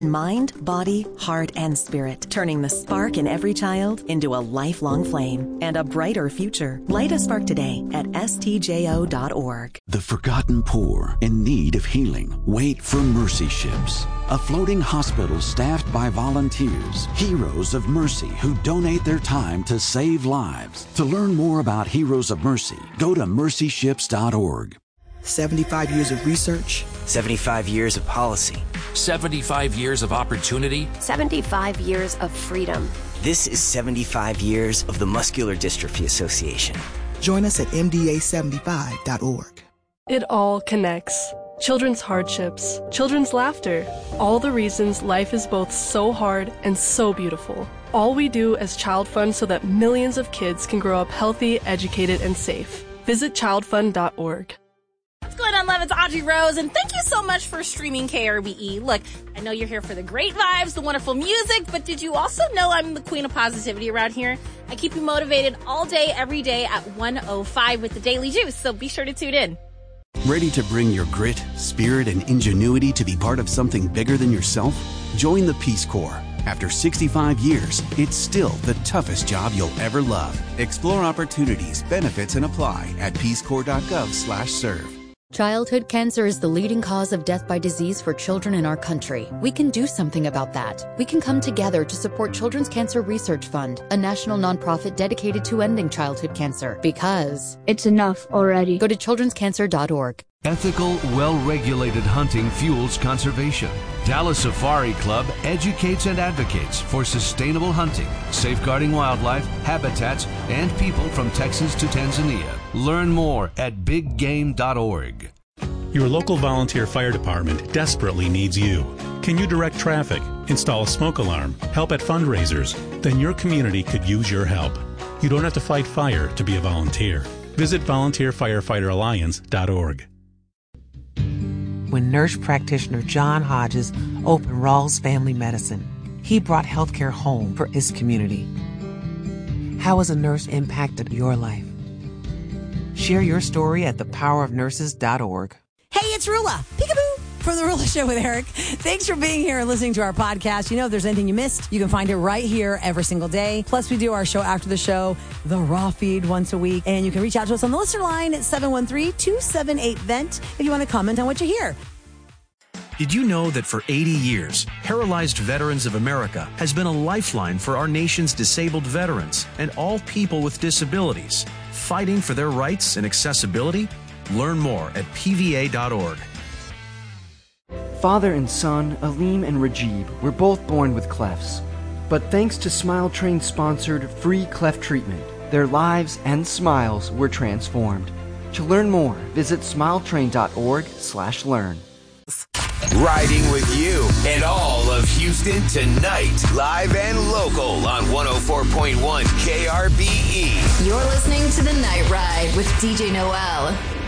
Mind, body, heart, and spirit, turning the spark in every child into a lifelong flame and a brighter future. Light a spark today at stjo.org. The forgotten poor in need of healing wait for Mercy Ships, a floating hospital staffed by volunteers, heroes of mercy who donate their time to save lives. To learn more about Heroes of Mercy, go to mercyships.org. 75 years of research. 75 years of policy. 75 years of opportunity. 75 years of freedom. This is 75 years of the Muscular Dystrophy Association. Join us at mda75.org. It all connects. Children's hardships, children's laughter, all the reasons life is both so hard and so beautiful. All we do as Child Fund so that millions of kids can grow up healthy, educated, and safe. Visit childfund.org. What's going on, love? It's Audrey Rose, and thank you so much for streaming KRBE. Look, I know you're here for the great vibes, the wonderful music, but did you also know I'm the queen of positivity around here? I keep you motivated all day, every day at 1:05 with the Daily Juice, so be sure to tune in. Ready to bring your grit, spirit, and ingenuity to be part of something bigger than yourself? Join the Peace Corps. After 65 years, it's still the toughest job you'll ever love. Explore opportunities, benefits, and apply at peacecorps.gov/serve. Childhood cancer is the leading cause of death by disease for children in our country. We can do something about that. We can come together to support Children's Cancer Research Fund, a national nonprofit dedicated to ending childhood cancer. Because it's enough already. Go to childrenscancer.org. Ethical, well-regulated hunting fuels conservation. Dallas Safari Club educates and advocates for sustainable hunting, safeguarding wildlife, habitats, and people from Texas to Tanzania. Learn more at biggame.org. Your local volunteer fire department desperately needs you. Can you direct traffic, install a smoke alarm, help at fundraisers? Then your community could use your help. You don't have to fight fire to be a volunteer. Visit volunteerfirefighteralliance.org. When nurse practitioner John Hodges opened Rawls Family Medicine, he brought healthcare home for his community. How has a nurse impacted your life? Share your story at thepowerofnurses.org. Hey, it's Rula. Peekaboo. From The Rula Show with Eric. Thanks for being here and listening to our podcast. You know, if there's anything you missed, you can find it right here every single day. Plus, we do our show after the show, the Raw Feed, once a week. And you can reach out to us on the listener line at 713-278-VENT if you want to comment on what you hear. Did you know that for 80 years, Paralyzed Veterans of America has been a lifeline for our nation's disabled veterans and all people with disabilities, fighting for their rights and accessibility? Learn more at pva.org. Father and son, Aleem and Rajib, were both born with clefts. But thanks to Smile Train-sponsored free cleft treatment, their lives and smiles were transformed. To learn more, visit smiletrain.org/learn. Riding with you and all of Houston tonight, live and local on 104.1 KRBE. You're listening to The Night Ride with DJ Noel.